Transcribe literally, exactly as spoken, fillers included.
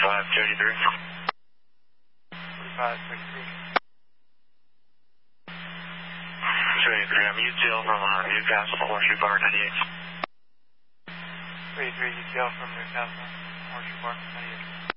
forty-five thirty-three. forty-five thirty-three. thirty-three, I'm U T L from uh, Newcastle, Horseshoe Bar ninety-eight. thirty-three U T L from Newcastle, Horseshoe Bar ninety-eight.